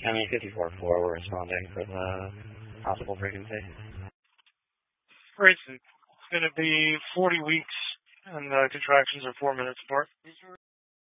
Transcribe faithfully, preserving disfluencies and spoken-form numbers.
I mean, fifty-four four, we're responding for the possible pregnancy. Great. It's going to be forty weeks, and the contractions are four minutes apart.